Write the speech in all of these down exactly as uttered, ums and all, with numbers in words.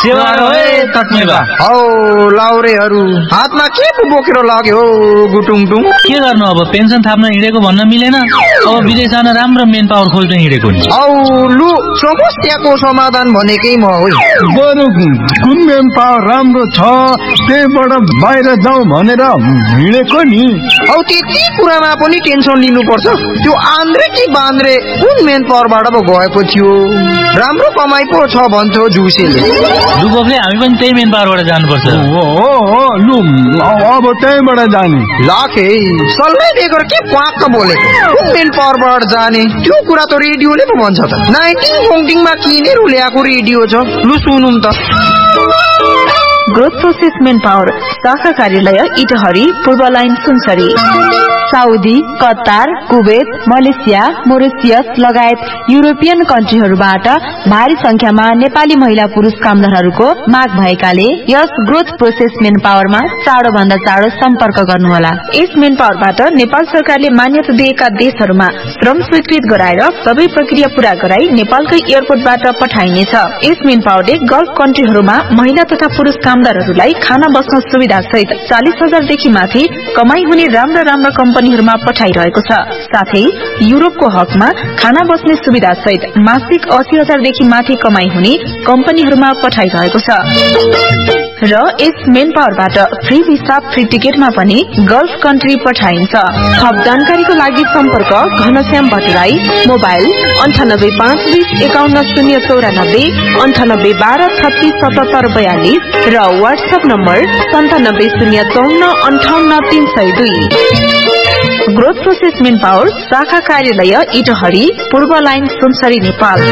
सेवा रहे तक्नेबा हौ लाउरेहरू हातमा के पो बोकेर लाग्यो गुटुङटुङ के गर्नु अब पेन्सन थाप्न हिँडेको भन्न मिलेन अब विदेश जान राम्रो मेन पावर खोज्न हिँडेको नि औ लु समस्याको समाधान भनेकै म हो बरु कुन मेन पावर राम्रो छ त्यहीबाट बाहिर जाउँ भनेर हिँडेको नि औ त्यति कुरामा पनि टेन्सन लिनुपर्छ त्यो आन्द्रे कि बान्द्रे कुन मेन पावरबाट पो गएको थियो राम्रो कमाइ पो छ भन्थ्यो जुसेले लु बब्ले हामी पनि त्यही मेन पावरबाट जानुपर्छ हो हो लु अब त्यहीबाट जाने लाखे सल्लाह बेगर के क्वाक्क बोलेको कुन मेन पावरबाट जाने त्यो कुरा त रेडियोले पो भन्छ त नाइन्टिन फोङ्टिङमा किनेर ल्याएको रेडियो छ लु सुनौँ त ग्रोथ प्रोसेस मेन पावर शाखा कार्यालय इटहरी पूर्व line Sunsari Saudi Qatar Kuwait Malaysia Mauritius लगायत युरोपियन कन्ट्रीहरूबाट भारी संख्यामा नेपाली महिला पुरुष कामदारहरूको माग भएकाले यस ग्रोथ प्रोसेस मेन पावरमा चाँडो भन्दा चाँडो सम्पर्क गर्नुहोला। यस मेन पावरबाट नेपाल सरकारले मान्यता दिएका देशहरूमा श्रम स्वीकृत गराएर सबै प्रक्रिया पूरा गराई नेपालकै एयरपोर्टबाट पठाइनेछ। यस मेन पावरले गल्फ कन्ट्रीहरूमा महिला तथा पुरुष कामदारहरूलाई खाना बस्न सुविधा सहित चालिस हजारदेखि माथि कमाई हुने राम्रा राम्रा कम्पनीहरूमा पठाइरहेको छ। साथै युरोपको हकमा खाना बस्ने सुविधा सहित मासिक अस्सी हजारदेखि माथि कमाई हुने कम्पनीहरूमा पठाइरहेको छ र यस मेन पावरबाट फ्री भिसा फ्री टिकटमा पनि गल्फ कन्ट्री पठाइन्छ। थप जानकारीको लागि सम्पर्क घनश्याम भट्टराई मोबाइल अन्ठानब्बे पाँच बीस एकाउन्न शून्य चौरानब्बे अन्ठानब्बे बाह्र छत्तीस सतहत्तर बयालिस र वाट्सएप नम्बर सन्तानब्बे शून्य चौन्न अन्ठाउन्न तीन सय दुई। ग्रोथ प्रोसेस मेन पावर शाखा कार्यालय इटहरी पूर्व लाइन सुनसरी नेपाल।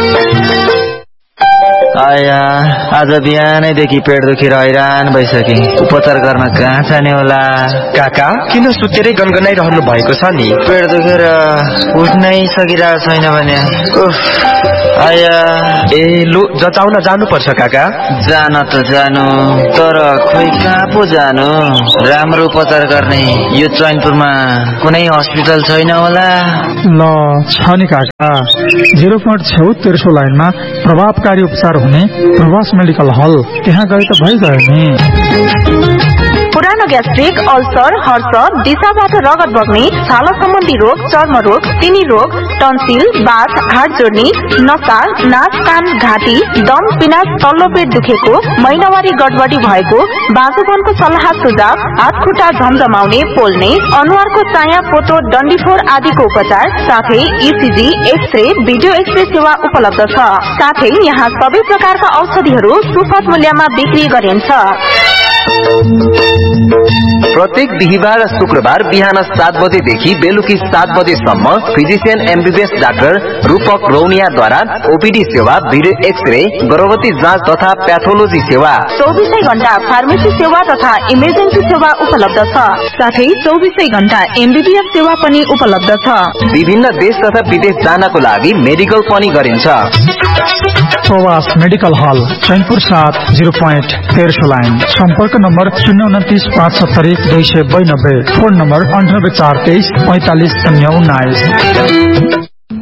आया आज बिहानैदेखि पेट दुखेर हैरान भइसके उपचार गर्न कहाँ जाने होला। काका किन सुतेरै गनगनाइरहनु भएको छ नि? पेट दुखेर उठ्नै सकिरहेको छैन भने आया ए लु जचाउन जानुपर्छ काका। जान त जानु तर खोइ कहाँ पो जानु राम्रो उपचार गर्ने यो चैनपुरमा कुनै हस्पिटल छैन होला? ल छ नि काका जिरो पोइन्ट छेउ तेर्सो लाइनमा प्रभावकारी उपचार हुने प्रवास मेडिकल हल त्यहाँ गए त भइगयो नि। पुरानो ग्यास्ट्रिक अल्सर हर्ष दिशाबाट रगत बग्ने छाला सम्बन्धी रोग चर्म रोग तिमी रोग टन्सिल बाथ हाड जोड्ने नसा नाक कान घाँटी दम पिनास तल्लो पेट दुखेको महिनावारी गडबडी भएको बाँझोपनको सल्लाह सुझाव हात खुट्टा झमझमाउने पोल्ने अनुहारको चाया पोतो डन्डीफोर आदिको उपचार साथै इसिजी एक्सरे भिडियो एक्सरे सेवा उपलब्ध छ। साथै यहाँ सबै प्रकारका औषधिहरू सुपथ मूल्यमा बिक्री गरिन्छ। प्रत्येक बिहिबार र शुक्रबार बिहान सात बजेदेखि बेलुकी सात बजेसम्म फिजिशियन एमबीबीएस डाक्टर रूपक रौनियाद्वारा ओपीडी सेवा भिडियो एक्सरे गर्भवती जाँच तथा प्याथोलोजी सेवा चौबीसै घण्टा फार्मेसी सेवा तथा इमर्जेन्सी सेवा उपलब्ध छ। साथै चौबीसै घण्टा एमबीबीएस सेवा पनि उपलब्ध छ। विभिन्न देश तथा विदेश जानको लागि मेडिकल पनि गरिन्छ। प्रवास मेडिकल हल चैनपुर सात जिरो पोइन्ट तेर्सो लाइन सम्पर्क नम्बर शून्य उन्तिस पाँच सत्तरी दुई सय बयानब्बे फोन नम्बर अन्ठानब्बे चार तेइस पैंतालिस शून्य उन्नाइस।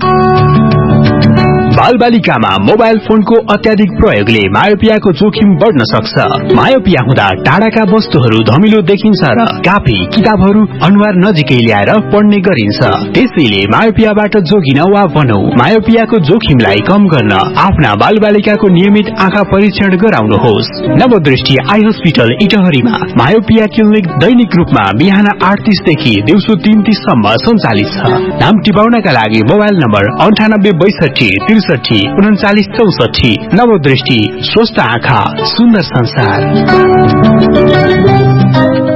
बाल बालिकामा मोबाइल फोनको अत्याधिक प्रयोगले मायोपियाको जोखिम बढ्न सक्छ। मायोपिया हुँदा टाढाका वस्तुहरू धमिलो देखिन्छ र कापी किताबहरू अनुहार नजिकै ल्याएर पढ्ने गरिन्छ। त्यसैले मायोपियाबाट जोगिन वा भनौं मायोपियाको जोखिमलाई कम गर्न आफ्ना बाल बालिकाको नियमित आँखा परीक्षण गराउनुहोस्। नवदृष्टि आई हस्पिटल इटहरीमा मायोपिया क्लिनिक दैनिक रूपमा बिहान आठ तीस देखि दिउँसो तीन तीस सम्म सञ्चालित छ। नाम टिपाउनका लागि मोबाइल नम्बर अन्ठानब्बे बैसठी त्रिसठी उन्चालिस चौसठी। नवदृष्टि स्वस्थ आँखा सुन्दर संसार।